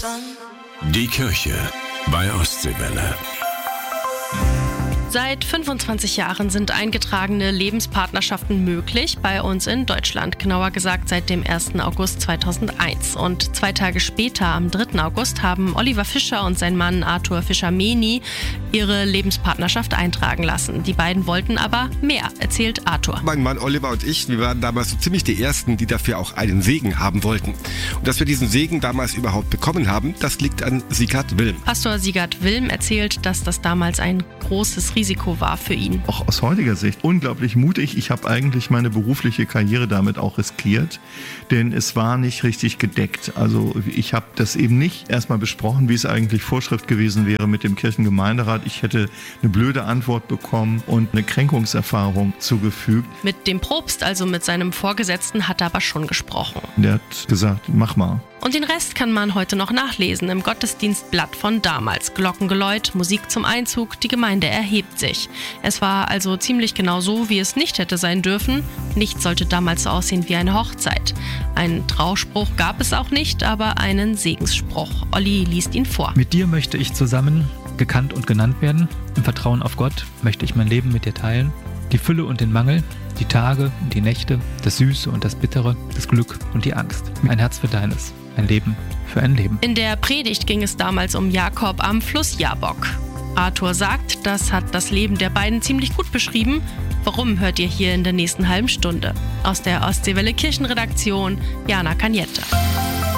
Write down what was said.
Die Kirche bei Ostseewelle. Seit 25 Jahren sind eingetragene Lebenspartnerschaften möglich, bei uns in Deutschland. Genauer gesagt seit dem 1. August 2001. Und 2 Tage später, am 3. August, haben Oliver Fischer und sein Mann Arthur Fischer-Mehny ihre Lebenspartnerschaft eintragen lassen. Die beiden wollten aber mehr, erzählt Arthur. Mein Mann Oliver und ich, wir waren damals so ziemlich die Ersten, die dafür auch einen Segen haben wollten. Und dass wir diesen Segen damals überhaupt bekommen haben, das liegt an Sigurd Wilm. Pastor Sigurd Wilm erzählt, dass das damals ein großes Risiko war für ihn. Auch aus heutiger Sicht unglaublich mutig. Ich habe eigentlich meine berufliche Karriere damit auch riskiert, denn es war nicht richtig gedeckt. Also ich habe das eben nicht erstmal besprochen, wie es eigentlich Vorschrift gewesen wäre mit dem Kirchengemeinderat. Ich hätte eine blöde Antwort bekommen und eine Kränkungserfahrung zugefügt. Mit dem Propst, also mit seinem Vorgesetzten, hat er aber schon gesprochen. Der hat gesagt, mach mal. Und den Rest kann man heute noch nachlesen im Gottesdienstblatt von damals. Glockengeläut, Musik zum Einzug, die Gemeinde erhebt sich. Es war also ziemlich genau so, wie es nicht hätte sein dürfen. Nichts sollte damals so aussehen wie eine Hochzeit. Einen Trauspruch gab es auch nicht, aber einen Segensspruch. Olli liest ihn vor. Mit dir möchte ich zusammen gekannt und genannt werden. Im Vertrauen auf Gott möchte ich mein Leben mit dir teilen. Die Fülle und den Mangel, die Tage und die Nächte, das Süße und das Bittere, das Glück und die Angst. Ein Herz für deines, ein Leben für ein Leben. In der Predigt ging es damals um Jakob am Fluss Jabok. Arthur sagt, das hat das Leben der beiden ziemlich gut beschrieben. Warum, hört ihr hier in der nächsten halben Stunde. Aus der Ostseewelle Kirchenredaktion, Jana Kaniette.